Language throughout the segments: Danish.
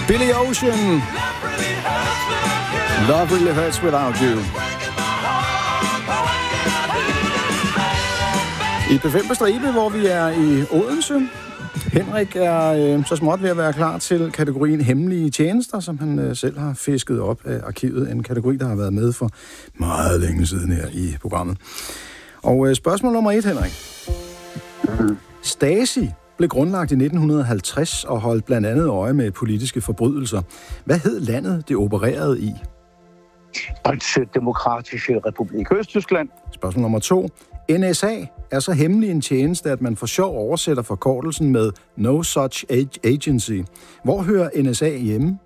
Billy Ocean. Love really hurts without you. I P5 på stribe, hvor vi er i Odense. Henrik er så småt ved at være klar til kategorien hemmelige tjenester, som han selv har fisket op af arkivet. En kategori, der har været med for meget længe siden her i programmet. Og spørgsmål nummer 1, Henrik. Stasi blev grundlagt i 1950 og holdt blandt andet øje med politiske forbrydelser. Hvad hed landet, det opererede i? Demokratiske Republik Østtyskland. Spørgsmål nummer 2. NSA er så hemmelig en tjeneste, at man for sjov oversætter forkortelsen med No Such Agency. Hvor hører NSA hjemme?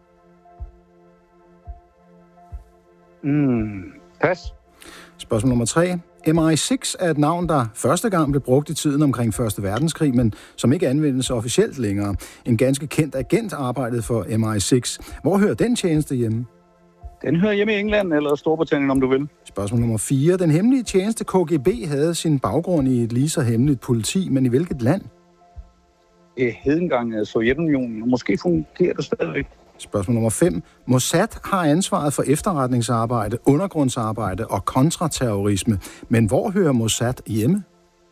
Pas. Spørgsmål nummer 3. MI6 er et navn, der første gang blev brugt i tiden omkring 1. verdenskrig, men som ikke anvendes officielt længere. En ganske kendt agent arbejdede for MI6. Hvor hører den tjeneste hjemme? Den hører hjemme i England eller Storbritannien, om du vil. Spørgsmål nummer 4. Den hemmelige tjeneste KGB havde sin baggrund i et lige så hemmeligt politi, men i hvilket land? Det hed engang Sovjetunionen, og måske fungerer det stadigvæk. Spørgsmål nummer 5. Mossad har ansvaret for efterretningsarbejde, undergrundsarbejde og kontraterrorisme. Men hvor hører Mossad hjemme?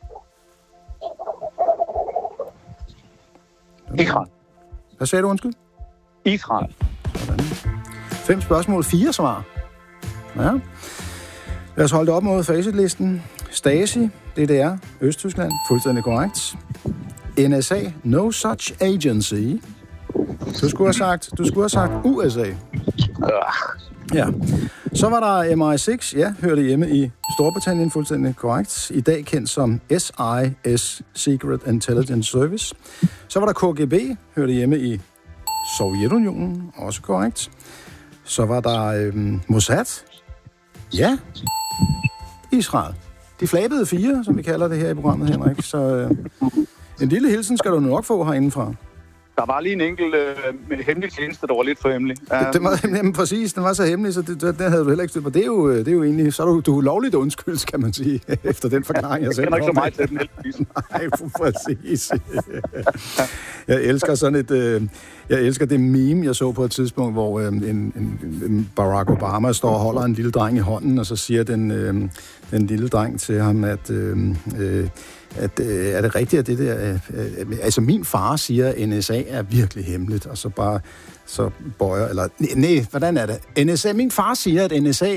Israel. Hvad sagde du, undskyld? Israel. Sådan. 5 spørgsmål, 4 svar. Ja. Lad os holde det op mod facitlisten. Stasi, DDR, Østtyskland, fuldstændig korrekt. NSA, No Such Agency. Du skulle have sagt USA. Ja. Så var der MI6, ja, hørte hjemme i Storbritannien, fuldstændig korrekt. I dag kendt som SIS, Secret Intelligence Service. Så var der KGB, hørte hjemme i Sovjetunionen, også korrekt. Så var der Mossad. Ja, Israel. De flabede 4, som vi kalder det her i programmet, Henrik. Så en lille hilsen skal du nok få herindefra. Der var lige en enkelt hemmelig tjeneste, der var lidt for hemmelig. Det var præcis, den var så hemmelig, så det havde du heller ikke styrt på. Det er jo egentlig, så er du lovligt undskyldt, kan man sige, efter den forklaring, jeg selv kom med. Jeg kender ikke så meget til den heldigvis. Nej, præcis. Jeg elsker sådan et... Jeg elsker det meme, jeg så på et tidspunkt, hvor en Barack Obama står og holder en lille dreng i hånden, og så siger den lille dreng til ham, at er det rigtigt, at det der... altså, min far siger, at NSA er virkelig hemmeligt, og så bare... Så bøjer... Eller... Nej, hvordan er det? NSA... Min far siger, at NSA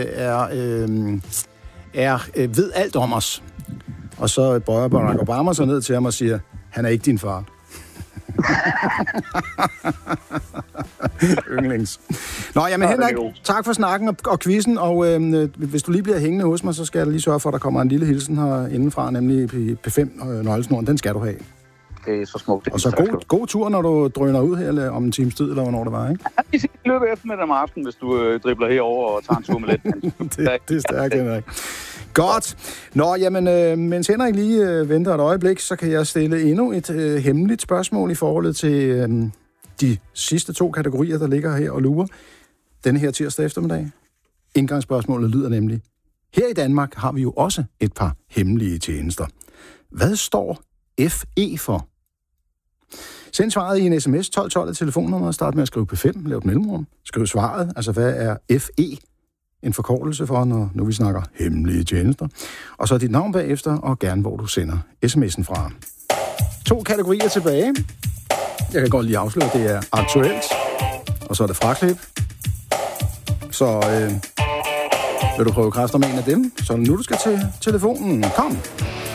ved alt om os. Og så bøjer Barack Obama så ned til ham og siger, han er ikke din far. Yndlings. Nå, jamen Henrik, tak for snakken og quizzen, og hvis du lige bliver hængende hos mig, så skal jeg lige sørge for, at der kommer en lille hilsen her indenfra, nemlig P5 Nøglesnoren. Den skal du have. Det er så smukt. Og så god tur, når du drøner ud her om en times tid, eller hvornår det var, ikke? Ja, vi skal løbe eftermiddag om aftenen, hvis du dribler herover og tager en tur med lidt. det er stærkt, Henrik. Godt. Nå, jamen, mens Henrik lige venter et øjeblik, så kan jeg stille endnu et hemmeligt spørgsmål i forhold til de sidste 2 kategorier, der ligger her og lurer denne her tirsdag eftermiddag. Indgangsspørgsmålet lyder nemlig, her i Danmark har vi jo også et par hemmelige tjenester. Hvad står FE for? Send svaret i en sms 1212 telefonnummer, start med at skrive P5, lav et mellemrum, skriv svaret, altså hvad er FE? En forkortelse for, når nu vi snakker hemmelige tjenester. Og så dit navn bagefter, og gerne hvor du sender sms'en fra. 2 kategorier tilbage. Jeg kan godt lige afsløre, at det er aktuelt. Og så er det fraklip. Så vil du prøve kræfter med en af dem? Så nu du skal til telefonen. Kom!